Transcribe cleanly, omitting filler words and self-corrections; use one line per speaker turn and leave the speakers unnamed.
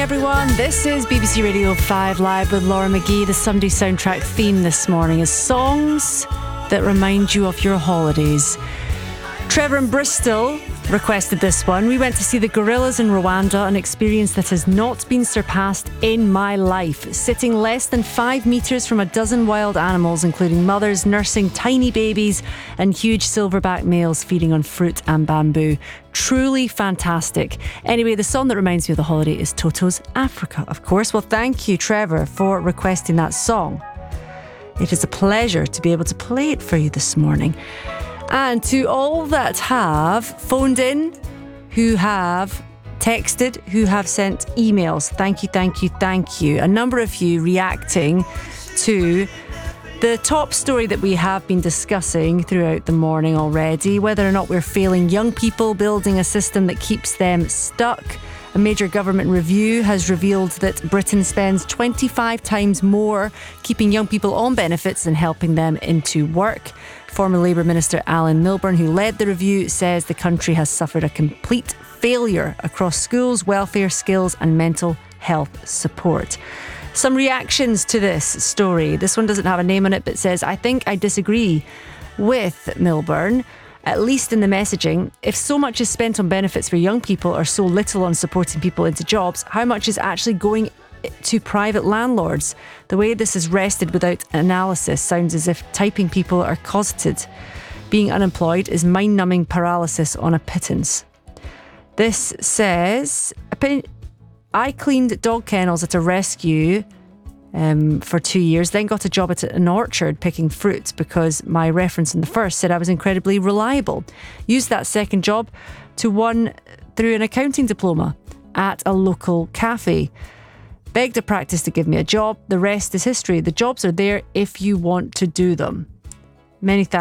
everyone. This is BBC Radio 5 Live with Laura McGee. The Sunday soundtrack theme this morning is songs that remind you of your holidays. Trevor in Bristol requested this one. We went to see the gorillas in Rwanda, an experience that has not been surpassed in my life. Sitting less than 5 metres from a dozen wild animals, including mothers nursing tiny babies and huge silverback males feeding on fruit and bamboo. Truly fantastic. Anyway, the song that reminds me of the holiday is Toto's Africa, of course. Well, thank you, Trevor, for requesting that song. It is a pleasure to be able to play it for you this morning. And to all that have phoned in, who have texted, who have sent emails, thank you, thank you, thank you. A number of you reacting to the top story that we have been discussing throughout the morning already, whether or not we're failing young people, building a system that keeps them stuck. A major government review has revealed that Britain spends 25 times more keeping young people on benefits than helping them into work. Former Labour Minister Alan Milburn, who led the review, says the country has suffered a complete failure across schools, welfare, skills and mental health support. Some reactions to this story. This one doesn't have a name on it, but says, I think I disagree with Milburn, at least in the messaging. If so much is spent on benefits for young people or so little on supporting people into jobs, how much is actually going to private landlords? The way this is rested without analysis sounds as if typing people are cosseted. Being unemployed is mind-numbing paralysis on a pittance. This says, I cleaned dog kennels at a rescue for 2 years, then got a job at an orchard picking fruit because my reference in the first said I was incredibly reliable. Used that second job to won through an accounting diploma at a local cafe. Begged a practice to give me a job. The rest is history. The jobs are there if you want to do them. Many thanks.